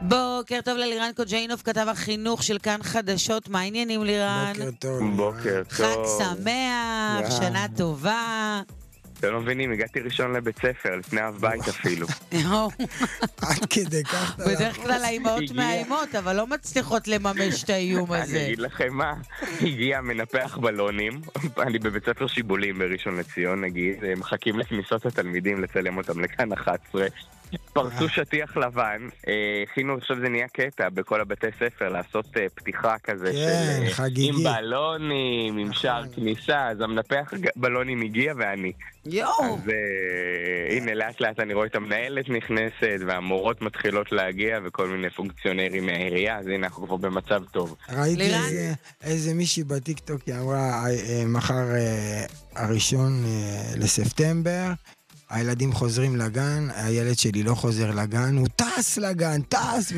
בוקר טוב ללירן קוג'יינוב, כתב החינוך של כאן חדשות. מה העניינים, לירן? בוקר טוב. בוקר חג טוב. שמח, שנה טובה. אתם לא מבינים, הגעתי ראשון לבית ספר, לפני אב בית אפילו. עד כדי כך אתה... בדרך כלל האימהות מאיימות, אבל לא מצליחות לממש את האיום הזה. אני אגיד לכם מה, הגיע מנפח בלונים, אני בבית ספר שיבולים בראשון לציון נגיד, מחכים לכניסות התלמידים לצלם אותם לכאן 11. פרצו שטיח לבן, הכינו, עכשיו זה נהיה קטע בכל הבתי ספר, לעשות פתיחה כזה כן, של... חגיגי. עם בלונים, עם שער כניסה, אז המנפח בלונים הגיע ואני. יואו! אז הנה, לאט לאט אני רואה את המנהלת נכנסת, והמורות מתחילות להגיע, וכל מיני פונקציונרים מהעירייה, אז הנה, אנחנו כבר במצב טוב. ראיתי איזה מישהי בטיקטוק, היא אמרה, מחר הראשון לספטמבר, הילדים חוזרים לגן, הילד שלי לא חוזר לגן, הוא טס לגן, טס!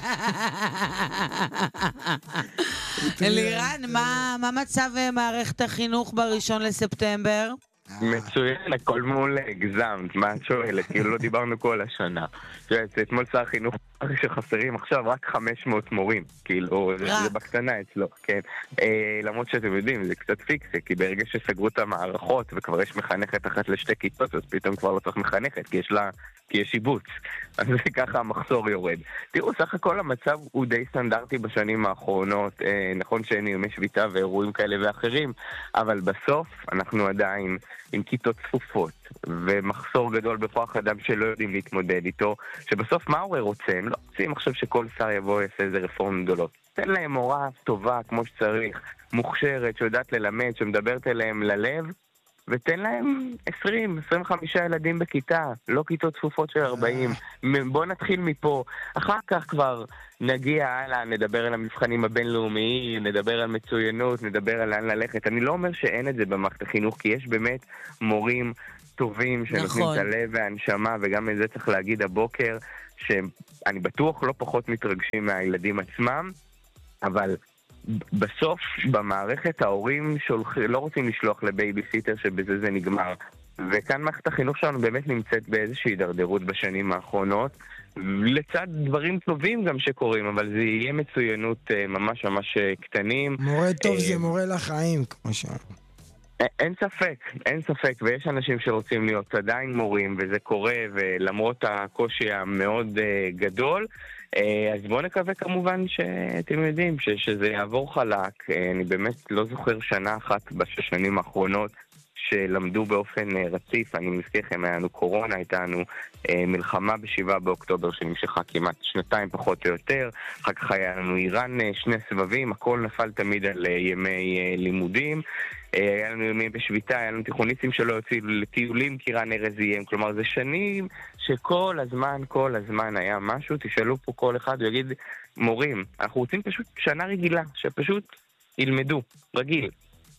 לירן, מה מצב מערכת החינוך בראשון לספטמבר? מצוין, הכל מול הגזמת, מה את שואלת? כאילו לא דיברנו כל השנה. אתמול שר החינוך שחסרים עכשיו רק 500 מורים, כאילו זה בקטנה אצלו, כן. למרות שאתם יודעים, זה קצת פיקסה, כי ברגע שסגרו את המערכות וכבר יש מחנכת אחת לשתי כיתות, אז פתאום כבר לא צריך מחנכת, כי יש שיבוץ. אז ככה המחסור יורד. תראו, סך הכל המצב הוא די סטנדרטי בשנים האחרונות, נכון שאין ימי שביתה ואירועים כאלה ואחרים, אבל בסוף אנחנו עדיין עם כיתות צפופות ומחסור גדול בכוח אדם שלא יודעים להתמודד איתו, שבסוף מה ההורה רוצה? הם לא רוצים עכשיו שכל שר יבוא ויעשה איזה רפורמה גדולות. תן להם מורה טובה כמו שצריך, מוכשרת, שיודעת ללמד, שמדברת אליהם ללב, ותן להם 20-25 ילדים בכיתה, לא כיתות צפופות של 40. בוא נתחיל מפה, אחר כך כבר נגיע הלאה, נדבר על המבחנים הבינלאומיים, נדבר על מצוינות, נדבר על לאן ללכת. אני לא אומר שאין את זה במערכת החינוך, כי יש באמת מורים טובים שנותנים את הלב והנשמה, וגם את זה צריך להגיד הבוקר, שאני בטוח לא פחות מתרגשים מהילדים עצמם, אבל בסוף במערכת ההורים לא רוצים לשלוח לבייביסיטר שבזה זה נגמר. וכאן מערכת החינוך שלנו באמת נמצאת באיזושהי הידרדרות בשנים האחרונות, לצד דברים טובים גם שקורים, אבל זה יהיה מצוינות ממש ממש קטנים. מורה טוב זה מורה לחיים, כמו שאומרים. אין ספק, אין ספק, ויש אנשים שרוצים להיות עדיין מורים, וזה קורה, ולמרות הקושי המאוד גדול, אז בואו נקווה כמובן שאתם יודעים שזה יעבור חלק. אני באמת לא זוכר שנה אחת בשנים האחרונות שלמדו באופן רציף. אני מזכיר לכם, היה לנו קורונה, הייתה לנו מלחמה ב7 באוקטובר שנמשכה כמעט שנתיים פחות או יותר, אחר כך היה לנו איראן 2 סבבים, הכל נפל תמיד על ימי לימודים, היה לנו ימי בשביתה, היה לנו תיכוניסטים שלא יוצאו לטיולים כי רן ארז איים. כלומר זה שנים שכל הזמן היה משהו. תשאלו פה כל אחד ויגיד, מורים, אנחנו רוצים פשוט שנה רגילה, שפשוט ילמדו, רגיל.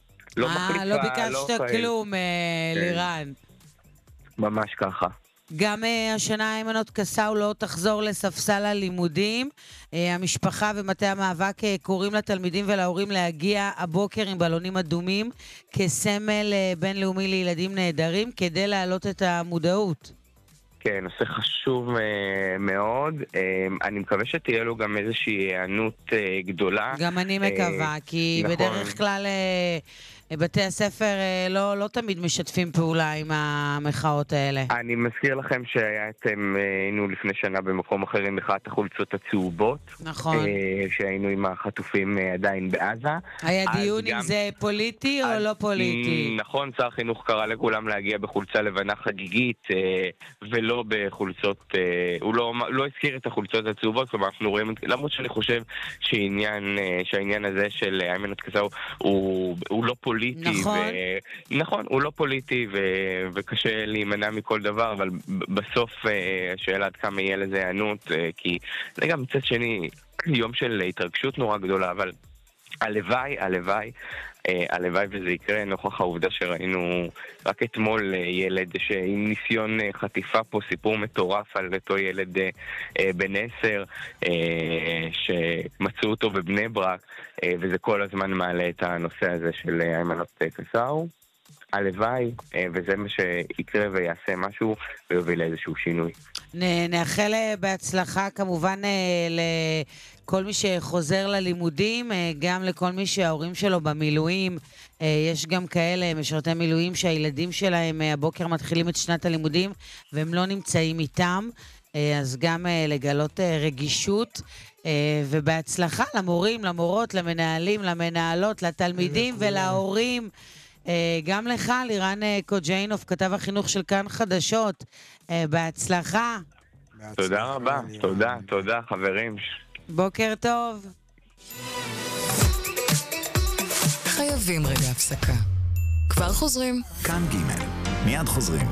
לא מחליפה, לא ביקשת כלום, לירן. ממש ככה. גם השנה היימנוט קסאו לא תחזור לספסל הלימודים. המשפחה ומטה המאבק קוראים לתלמידים ולהורים להגיע הבוקר עם בלונים אדומים כסמל בינלאומי לילדים נהדרים כדי להעלות את המודעות. כן, נושא חשוב מאוד. אני מקווה שתהיה לו גם איזושהי הענות גדולה. גם אני מקווה, כי נכון. בדרך כלל בתי הספר לא תמיד משתפים פעולה עם המחאות האלה. אני מזכיר לכם שהיינו לפני שנה במקום אחר עם מחאת החולצות הצהובות. נכון. שהיינו עם החטופים עדיין בעזה. היה דיון אם זה פוליטי או לא פוליטי? נכון, שר החינוך קרא לכולם להגיע בחולצה לבנה חגיגית, ולא בחולצות, הוא לא הזכיר את החולצות הצהובות, כלומר אנחנו רואים, למרות שאני חושב שהעניין הזה של היימנוט קסאו הוא לא פוליטי. נכון. נכון, הוא לא פוליטי וקשה להימנע מכל דבר, אבל בסוף השאלה עד כמה יהיה לזה הענות, כי זה גם מצד שני יום של התרגשות נורא גדולה, אבל הלוואי וזה יקרה נוכח העובדה שראינו רק אתמול ילד שעם ניסיון חטיפה פה, סיפור מטורף על אותו ילד בן 10 שמצאו אותו בבני ברק, וזה כל הזמן מעלה את הנושא הזה של היימנוט קסאו. הלוואי, וזה מה שיקרה ויעשה משהו ויוביל לאיזשהו שינוי. נאחל בהצלחה כמובן לכל מי שחוזר ללימודים, גם לכל מי שההורים שלו במילואים. יש גם כאלה משרתי מילואים שהילדים שלהם הבוקר מתחילים את שנת הלימודים והם לא נמצאים איתם, אז גם לגלות רגישות. ובהצלחה למורים, למורות, למנהלים, למנהלות, לתלמידים ולהורים. גם לך, לירן קוג'יינוף, כתב החינוך של כאן חדשות. בהצלחה. תודה רבה, תודה חברים. בוקר טוב. חייבים רגע הפסקה. כבר חוזרים. כאן ג' מיד חוזרים.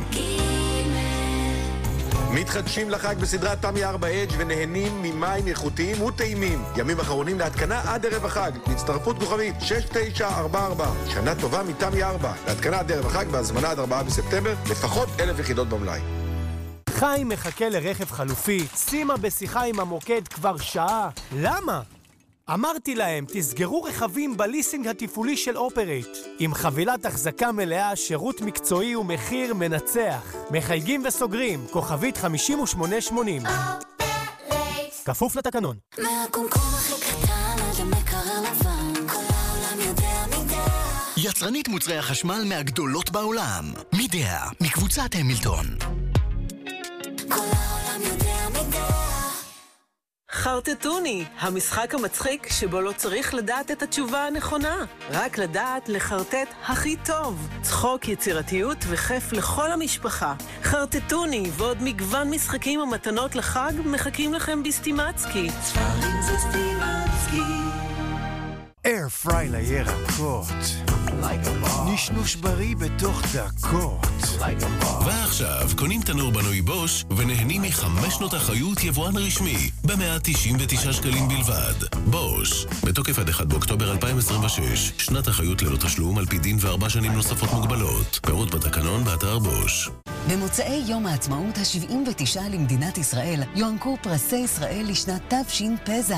מתחדשים לחג בסדרת תמי 4H ונהנים ממים איכותיים וטעימים. ימים אחרונים להתקנה עד ערב החג. להצטרפות כוכבית 6944. שנה טובה מתמי 4. להתקנה עד ערב החג בהזמנה עד 4 בספטמבר. לפחות 1,000 יחידות במלאי. חיים מחכה לרכב חלופי. שימה בשיחה עם המוקד כבר שעה. למה? אמרתי להם, תסגרו רכבים בליסינג התפעולי של אופרייט. עם חבילת החזקה מלאה, שירות מקצועי ומחיר מנצח. מחייגים וסוגרים, כוכבית 5880. כפוף לתקנון. מהקומקום הכי קטן עד המקרר לבן, כל העולם יודע מידע. יצרנית מוצרי החשמל מהגדולות בעולם. מידע, מקבוצת המילטון. כל העולם יודע מידע. חרטטוני, המשחק המצחיק שבו לא צריך לדעת את התשובה הנכונה, רק לדעת לחרטט הכי טוב. צחוק, יצירתיות וכיף לכל המשפחה. חרטטוני ועוד מגוון משחקים ומתנות לחג מחכים לכם בסטימצקי. ספרים זה סטימצקי. אייר פריי לירקות, נשנוש בריא בתוך דקות. ועכשיו קונים תנור בנוי בוש ונהנים מ5 שנות אחריות יבואן רשמי ב199 שקלים בלבד. בוש, בתוקף עד 1 באוקטובר 2026, שנת אחריות ללא תשלום על פי דין ו4 שנים נוספות מוגבלות. פירוט בתקנון באתר בוש. במוצאי יום העצמאות ה-79 למדינת ישראל יוענקו פרסי ישראל לשנת תשפ"ז.